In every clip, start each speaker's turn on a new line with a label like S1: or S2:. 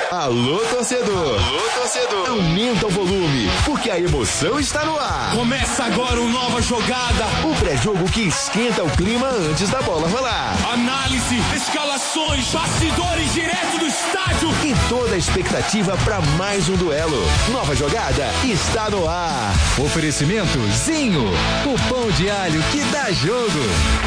S1: Alô, torcedor. Alô, torcedor. Aumenta o volume, porque a emoção está no ar.
S2: Começa agora uma nova jogada.
S1: O pré-jogo que esquenta o clima antes da bola rolar.
S2: Análise, escalações, bastidores direto do estádio.
S1: E toda a expectativa para mais um duelo. Nova jogada está no ar.
S3: Oferecimento Zinho, o pão de alho que dá jogo.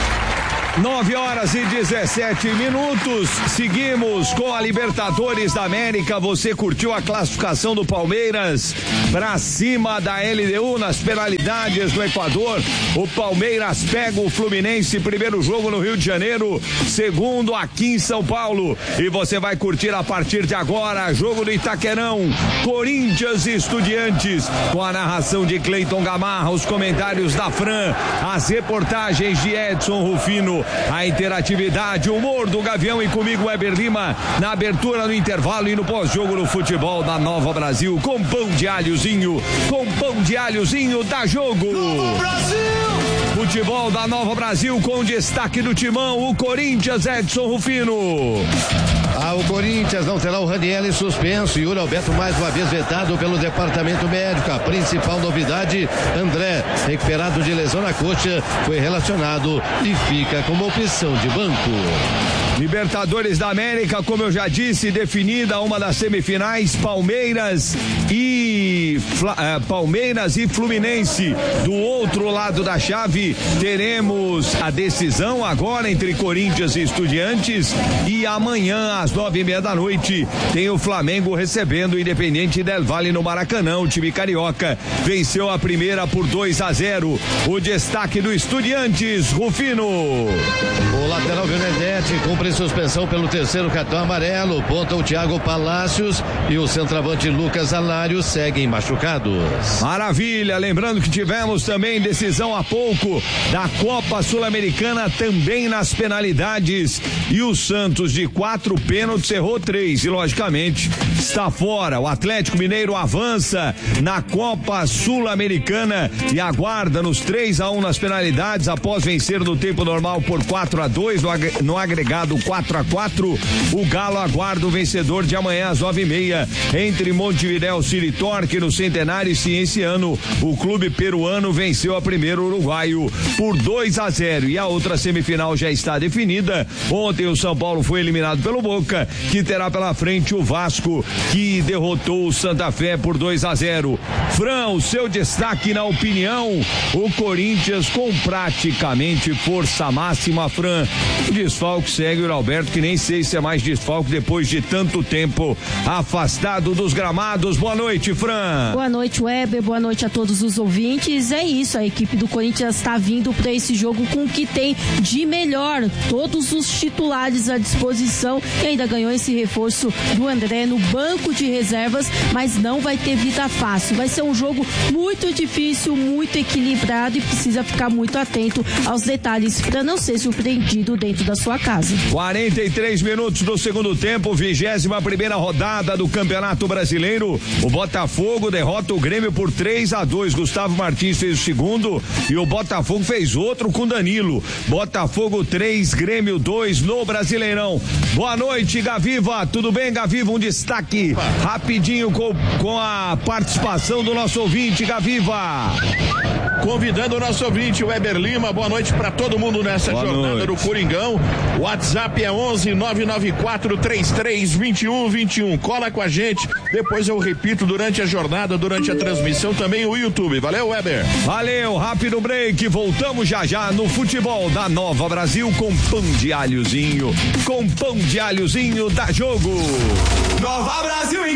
S4: 9h17. Seguimos com a Libertadores da América. Você curtiu a classificação do Palmeiras pra cima da LDU nas penalidades do Equador. O Palmeiras pega o Fluminense, primeiro jogo no Rio de Janeiro, segundo aqui em São Paulo. E você vai curtir a partir de agora, jogo do Itaquerão, Corinthians e Estudiantes, com a narração de Cleiton Gamarra, os comentários da Fran, as reportagens de Edson Rufino, a interatividade, o humor do Gavião e comigo, Weber Lima, na abertura, no intervalo e no pós-jogo no futebol da Nova Brasil, com pão de alhozinho, dá jogo. Nova Brasil! Futebol da Nova Brasil com destaque do timão, o Corinthians, Edson Rufino.
S5: O Corinthians não terá o Ranieri suspenso e o Yuri Alberto mais uma vez vetado pelo departamento médico. A principal novidade, André, recuperado de lesão na coxa, foi relacionado e fica como opção de banco.
S4: Libertadores da América, como eu já disse, definida uma das semifinais, Palmeiras e Fluminense. Do outro lado da chave, teremos a decisão agora entre Corinthians e Estudiantes, e amanhã às 9h30 tem o Flamengo recebendo o Independiente del Valle no Maracanã. O time carioca venceu a primeira por 2-0. O destaque do Estudiantes, Rufino.
S5: O lateral Benedetti cumpre suspensão pelo terceiro cartão amarelo. Ponta o Thiago Palácios e o centroavante Lucas Alário seguem machucados.
S4: Maravilha, lembrando que tivemos também decisão há pouco da Copa Sul-Americana, também nas penalidades, e o Santos de 4 pênaltis errou 3 e logicamente está fora. O Atlético Mineiro avança na Copa Sul-Americana e aguarda nos 3-1 nas penalidades após vencer no tempo normal por 4-2, no agregado 4-4. O Galo aguarda o vencedor de amanhã às 9h30 entre Montevidéu City Torque no Centenário e Cienciano. O clube peruano venceu a primeiro uruguaio por 2-0 e a outra semifinal já está definida. Ontem o São Paulo foi eliminado pelo Boca, que terá pela frente o Vasco, que derrotou o Santa Fé por 2-0. Fran, o seu destaque na opinião, o Corinthians com praticamente força máxima. Fran, o desfalque segue o Alberto, que nem sei se é mais desfalque depois de tanto tempo afastado dos gramados. Boa noite, Fran.
S6: Boa noite, Weber, boa noite a todos os ouvintes. É isso, a equipe do Corinthians está vindo para esse jogo com o que tem de melhor, todos os titulares à disposição, e ainda ganhou esse reforço do André no banco de reservas, mas não vai ter vida fácil. Vai ser um jogo muito difícil, muito equilibrado, e precisa ficar muito atento aos detalhes para não ser surpreendido dentro da sua casa.
S4: 43 minutos do segundo tempo, 21ª rodada do Campeonato Brasileiro. O Botafogo derrota o Grêmio por 3-2. Gustavo Martins fez o segundo e o Botafogo fez outro com Danilo. Botafogo 3, Grêmio 2 no Brasileirão. Boa noite, Gaviva. Tudo bem, Gaviva? Um destaque rapidinho com a participação do nosso ouvinte, Gaviva.
S7: Convidando o nosso ouvinte, Weber Lima, boa noite para todo mundo nessa jornada do Coringão. O WhatsApp é 11-994-33-2121. Cola com a gente, depois eu repito durante a jornada, durante a transmissão, também o YouTube. Valeu, Weber.
S4: Valeu, rápido break, voltamos já no futebol da Nova Brasil com pão de alhozinho. Com pão de alhozinho, dá jogo. Nova Brasil.